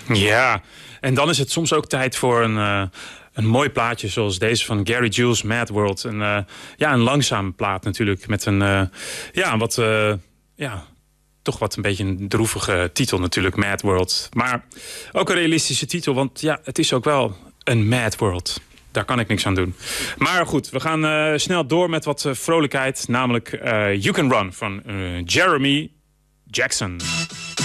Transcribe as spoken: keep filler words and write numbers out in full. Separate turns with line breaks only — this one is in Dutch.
Ja, en dan is het soms ook tijd voor een, uh, een mooi plaatje zoals deze van Gary Jules, Mad World. En, uh, ja, een langzame plaat natuurlijk met een, uh, ja, wat, uh, ja, toch wat een beetje een droevige titel natuurlijk, Mad World. Maar ook een realistische titel, want ja, het is ook wel een Mad World. Daar kan ik niks aan doen. Maar goed, we gaan uh, snel door met wat uh, vrolijkheid. Namelijk uh, You Can Run van uh, Jeremy Jackson.